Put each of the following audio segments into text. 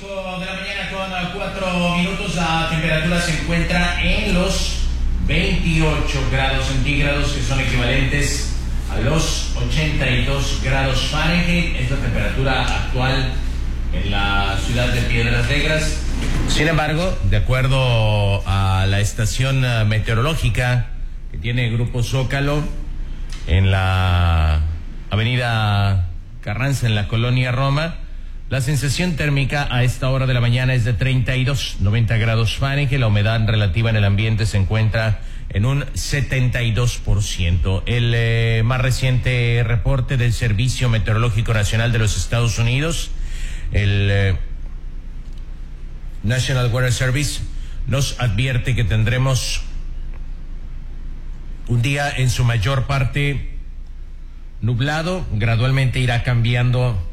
5 de la mañana con 4 minutos. La temperatura se encuentra en los 28 grados centígrados, que son equivalentes a los 82 grados Fahrenheit. Es la temperatura actual en la ciudad de Piedras Negras. Sin embargo, de acuerdo a la estación meteorológica que tiene Grupo Zócalo en la avenida Carranza, en la colonia Roma, la sensación térmica a esta hora de la mañana es de 90 grados Fahrenheit. La humedad relativa en el ambiente se encuentra en un 72%. El más reciente reporte del Servicio Meteorológico Nacional de los Estados Unidos, el National Weather Service, nos advierte que tendremos un día en su mayor parte nublado, gradualmente irá cambiando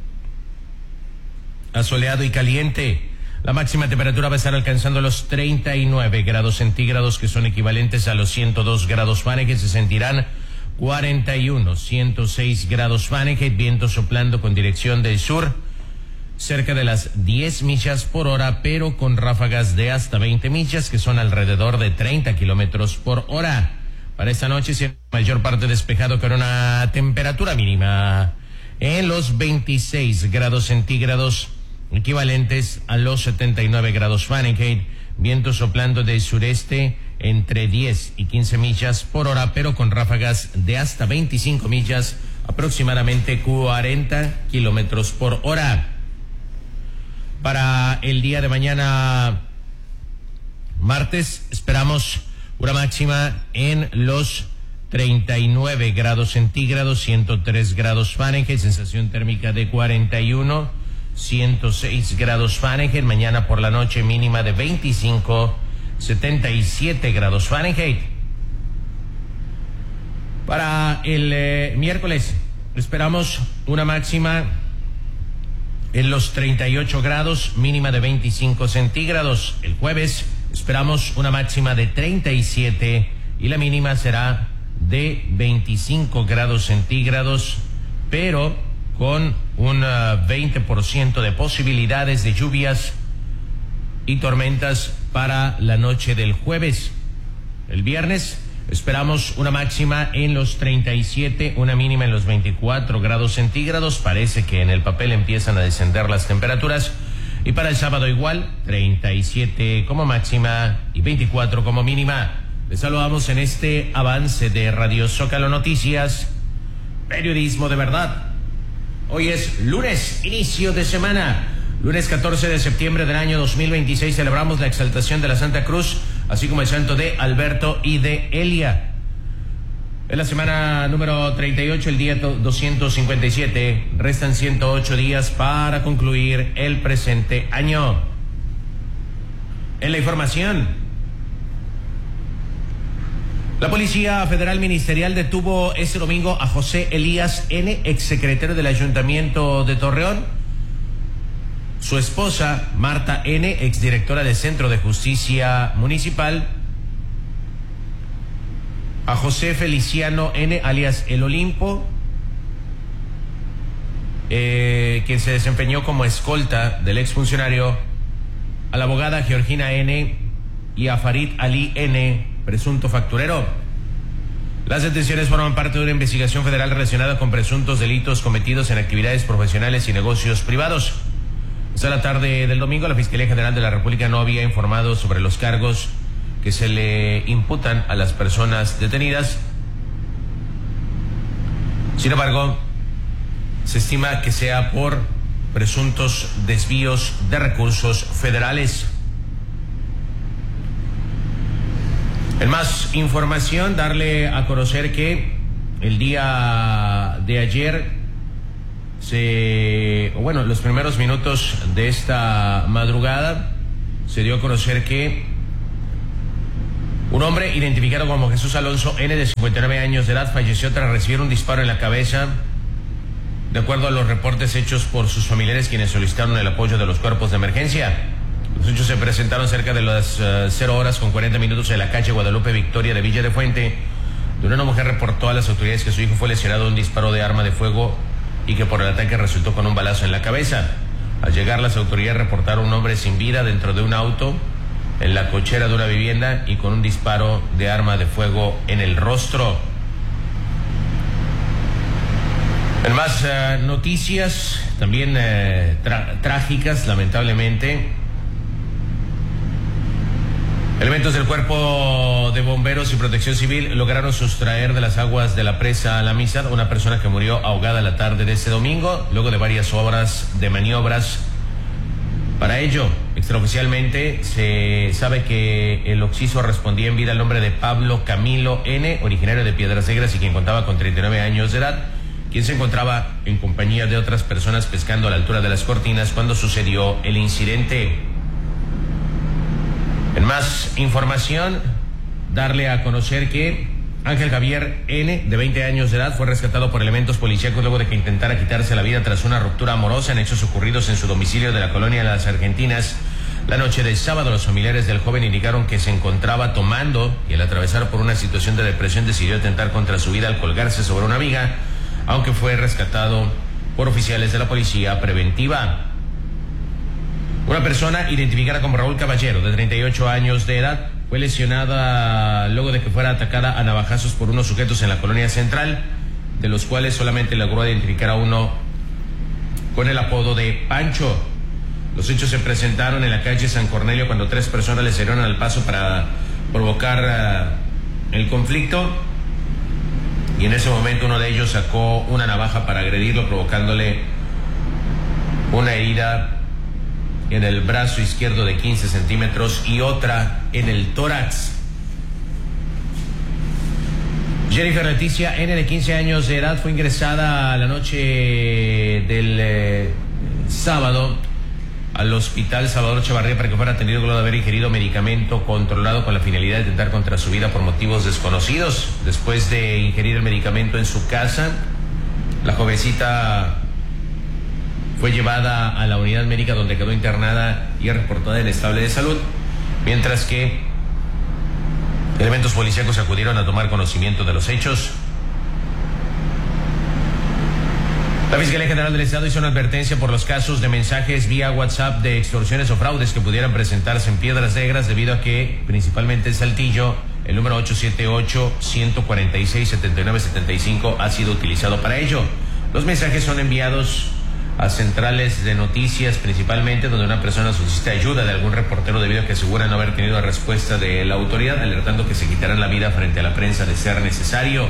a soleado y caliente. La máxima temperatura va a estar alcanzando los 39 grados centígrados, que son equivalentes a los 102 grados Fahrenheit. Se sentirán 106 grados Fahrenheit, viento soplando con dirección del sur, cerca de las 10 millas por hora, pero con ráfagas de hasta 20 millas, que son alrededor de 30 kilómetros por hora. Para esta noche, mayor parte despejado, con una temperatura mínima en los 26 grados centígrados, equivalentes a los 79 grados Fahrenheit, viento soplando del sureste entre 10 y 15 millas por hora, pero con ráfagas de hasta 25 millas, aproximadamente 40 kilómetros por hora. Para el día de mañana, martes, esperamos una máxima en los 39 grados centígrados, 103 grados Fahrenheit, sensación térmica de 41, 106 grados Fahrenheit. Mañana por la noche, mínima de 25, 77 grados Fahrenheit. Para el miércoles, esperamos una máxima en los 38 grados, mínima de 25 centígrados. El jueves esperamos una máxima de 37 y la mínima será de 25 grados centígrados, pero con un 20% de posibilidades de lluvias y tormentas para la noche del jueves. El viernes esperamos una máxima en los 37, una mínima en los 24 grados centígrados. Parece que en el papel empiezan a descender las temperaturas. Y para el sábado igual, 37 como máxima y 24 como mínima. Les saludamos en este avance de Radio Zócalo Noticias, periodismo de verdad. Hoy es lunes, inicio de semana, lunes 14 de septiembre del año 2026. Celebramos la exaltación de la Santa Cruz, así como el santo de Alberto y de Elia. Es la semana número 38, el día 257. Restan 108 días para concluir el presente año. En la información, la Policía Federal Ministerial detuvo este domingo a José Elías N., exsecretario del Ayuntamiento de Torreón, su esposa Marta N., exdirectora del Centro de Justicia Municipal, a José Feliciano N., alias El Olimpo, quien se desempeñó como escolta del exfuncionario, a la abogada Georgina N. y a Farid Ali N., presunto facturero. Las detenciones forman parte de una investigación federal relacionada con presuntos delitos cometidos en actividades profesionales y negocios privados. Hasta la tarde del domingo, la Fiscalía General de la República no había informado sobre los cargos que se le imputan a las personas detenidas. Sin embargo, se estima que sea por presuntos desvíos de recursos federales. En más información, darle a conocer que el día de ayer los primeros minutos de esta madrugada se dio a conocer que un hombre identificado como Jesús Alonso N., de 59 años de edad, falleció tras recibir un disparo en la cabeza, de acuerdo a los reportes hechos por sus familiares, quienes solicitaron el apoyo de los cuerpos de emergencia. Los hechos se presentaron cerca de las 0:40 en la calle Guadalupe Victoria de Villa de Fuente, donde una mujer reportó a las autoridades que su hijo fue lesionado de un disparo de arma de fuego y que por el ataque resultó con un balazo en la cabeza. Al llegar, las autoridades reportaron un hombre sin vida dentro de un auto en la cochera de una vivienda y con un disparo de arma de fuego en el rostro. En más noticias, también trágicas, lamentablemente. Elementos del Cuerpo de Bomberos y Protección Civil lograron sustraer de las aguas de la presa La Misa a una persona que murió ahogada la tarde de este domingo, luego de varias horas de maniobras. Para ello, extraoficialmente, se sabe que el occiso respondía en vida al nombre de Pablo Camilo N., originario de Piedras Negras y quien contaba con 39 años de edad, quien se encontraba en compañía de otras personas pescando a la altura de las Cortinas cuando sucedió el incidente. En más información, darle a conocer que Ángel Javier N., de 20 años de edad, fue rescatado por elementos policíacos luego de que intentara quitarse la vida tras una ruptura amorosa en hechos ocurridos en su domicilio de la colonia Las Argentinas. La noche del sábado, los familiares del joven indicaron que se encontraba tomando y al atravesar por una situación de depresión decidió atentar contra su vida al colgarse sobre una viga, aunque fue rescatado por oficiales de la policía preventiva. Una persona identificada como Raúl Caballero, de 38 años de edad, fue lesionada luego de que fuera atacada a navajazos por unos sujetos en la colonia central, de los cuales solamente logró identificar a uno con el apodo de Pancho. Los hechos se presentaron en la calle San Cornelio cuando 3 personas le salieron al paso para provocar el conflicto, y en ese momento uno de ellos sacó una navaja para agredirlo, provocándole una herida en el brazo izquierdo de 15 centímetros y otra en el tórax. Jennifer Leticia N., de 15 años de edad, fue ingresada la noche del sábado al Hospital Salvador Chavarría para que fuera atendido luego de haber ingerido medicamento controlado con la finalidad de atentar contra su vida por motivos desconocidos. Después de ingerir el medicamento en su casa, la jovencita fue llevada a la unidad médica donde quedó internada y reportada en estable de salud, mientras que elementos policíacos acudieron a tomar conocimiento de los hechos. La Fiscalía General del Estado hizo una advertencia por los casos de mensajes vía WhatsApp de extorsiones o fraudes que pudieran presentarse en Piedras Negras, debido a que, principalmente en Saltillo, el número 878-146-7975 ha sido utilizado para ello. Los mensajes son enviados a centrales de noticias, principalmente donde una persona solicita ayuda de algún reportero debido a que asegura no haber tenido respuesta de la autoridad, alertando que se quitarán la vida frente a la prensa de ser necesario.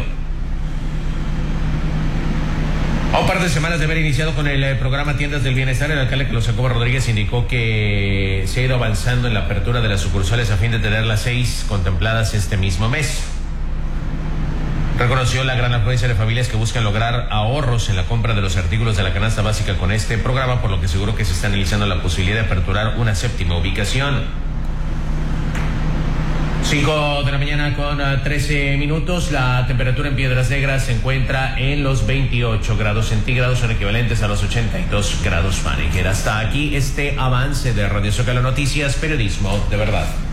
A un par de semanas de haber iniciado con el programa Tiendas del Bienestar, el alcalde Carlos Jacobo Rodríguez indicó que se ha ido avanzando en la apertura de las sucursales a fin de tener las 6 contempladas este mismo mes. Reconoció la gran afluencia de familias que buscan lograr ahorros en la compra de los artículos de la canasta básica con este programa, por lo que aseguró que se está analizando la posibilidad de aperturar una 7ª ubicación. 5 de la mañana con 13 minutos. La temperatura en Piedras Negras se encuentra en los 28 grados centígrados, son equivalentes a los 82 grados Fahrenheit. Hasta aquí este avance de Radio Zócalo Noticias, periodismo de verdad.